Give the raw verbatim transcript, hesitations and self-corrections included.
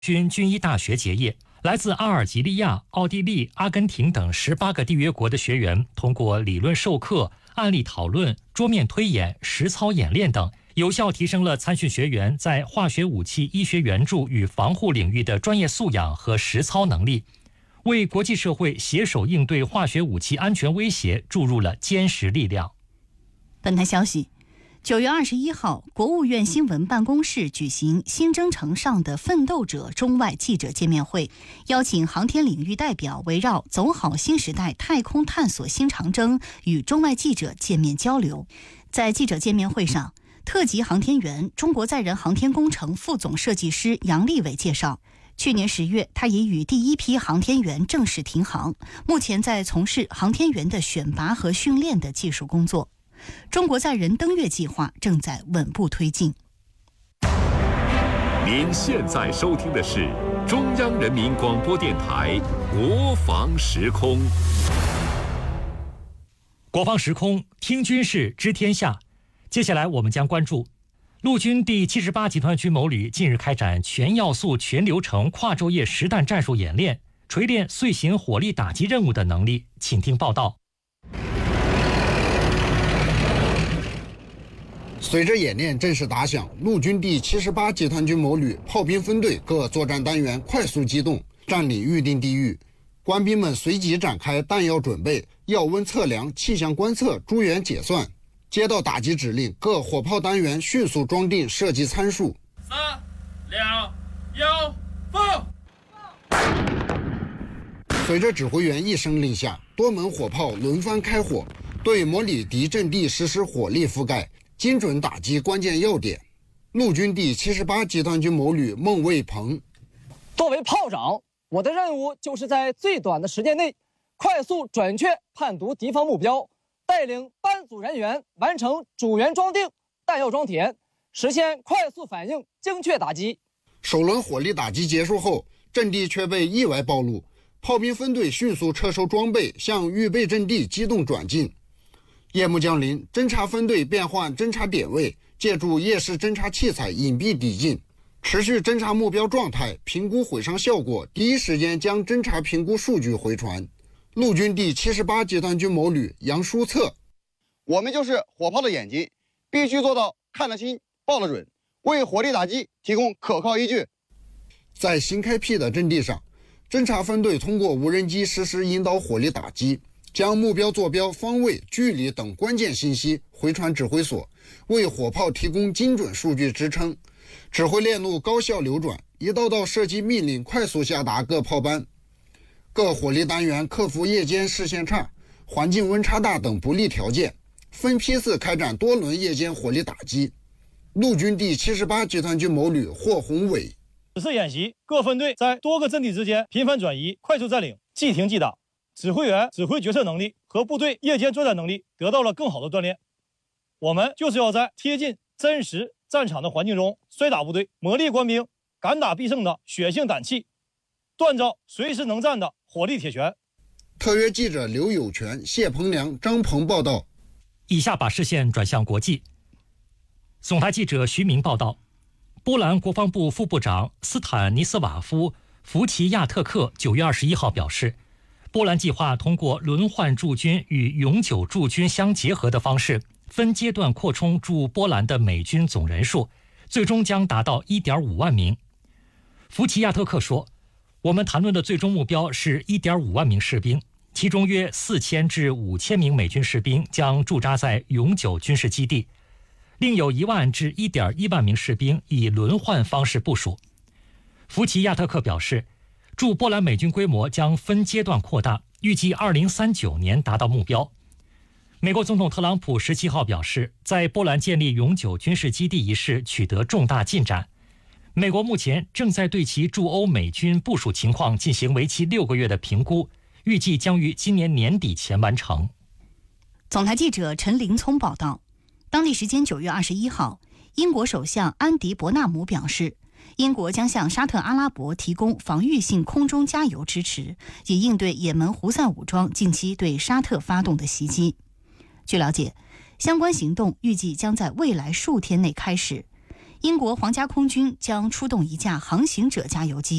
军军医大学结业。来自阿尔及利亚、奥地利、阿根廷等十八个缔约国的学员，通过理论授课、案例讨论、桌面推演、实操演练等，有效提升了参训学员在化学武器医学援助与防护领域的专业素养和实操能力，为国际社会携手应对化学武器安全威胁注入了坚实力量。 本台消息，九月二十一号，国务院新闻办公室举行新征程上的奋斗者中外记者见面会，邀请航天领域代表围绕走好新时代太空探索新长征与中外记者见面交流。在记者见面会上，特级航天员、中国载人航天工程副总设计师杨利伟介绍，去年十月，他已与第一批航天员正式停航，目前在从事航天员的选拔和训练的技术工作。中国载人登月计划正在稳步推进。 您现在收听的是中央人民广播电台国防时空。 国防时空，听军事知天下。接下来我们将关注陆军第七十八集团军某旅近日开展全要素、全流程跨昼夜实弹战术演练，锤炼遂行火力打击任务的能力。请听报道。 随着演练正式打响，陆军第七十八集团军某旅炮兵分队各作战单元快速机动，占领预定地域。官兵们随即展开弹药准备、药温测量、气象观测、诸元解算。接到打击指令，各火炮单元迅速装订射击参数。 三、两、一，放！ 随着指挥员一声令下，多门火炮轮番开火，对模拟敌阵地实施火力覆盖，精准打击关键要点。陆军第七十八集团军某旅孟卫鹏， 作为炮长，我的任务就是在最短的时间内，快速准确判读敌方目标，带领班组人员完成主员装订、弹药装填，实现快速反应、精确打击。 首轮火力打击结束后，阵地却被意外暴露，炮兵分队迅速撤收装备，向预备阵地机动转进。夜幕降临，侦察分队变换侦察点位，借助夜视侦察器材隐蔽抵近，持续侦察目标状态，评估毁伤效果，第一时间将侦察评估数据回传。陆军第七十八集团军某旅杨书策， 我们就是火炮的眼睛，必须做到看得清、报得准，为火力打击提供可靠依据。 在新开辟的阵地上，侦察分队通过无人机实施引导火力打击，将目标坐标、方位、距离等关键信息回传指挥所，为火炮提供精准数据支撑。指挥链路高效流转，一道道射击命令快速下达各炮班。各火力单元克服夜间视线差、环境温差大等不利条件，分批次开展多轮夜间火力打击。陆军第七十八集团军某旅霍宏伟， 此次演习，各分队在多个阵地之间频繁转移，快速占领，即停即打，指挥员指挥决策能力和部队夜间作战能力得到了更好的锻炼。我们就是要在贴近真实战场的环境中摔打部队，磨砺官兵敢打必胜的血性胆气，锻造随时能战的火力铁拳。 特约记者刘有全、谢鹏良、张鹏报道。 以下把视线转向国际。总台记者徐明报道，波兰国防部副部长斯坦尼斯瓦夫·福奇亚特克九月二十一号表示，波兰计划通过轮换驻军与永久驻军相结合的方式，分阶段扩充驻波兰的美军总人数，最终将达到 一点五万名。福奇亚特克说，我们谈论的最终目标是 一点五万名士兵，其中约四千至五千名美军士兵将驻扎在永久军事基地，另有一万至 一点一万名士兵以轮换方式部署。福奇亚特克表示，驻波兰美军规模将分阶段扩大，预计二零三九年达到目标。美国总统特朗普十七号表示，在波兰建立永久军事基地一事取得重大进展。美国目前正在对其驻欧美军部署情况进行为期六个月的评估，预计将于今年年底前完成。 总台记者陈林聪报道，当地时间九月二十一号，英国首相安迪·伯纳姆表示，英国将向沙特阿拉伯提供防御性空中加油支持，以应对也门胡塞武装近期对沙特发动的袭击。据了解，相关行动预计将在未来数天内开始。 英国皇家空军将出动一架航行者加油机。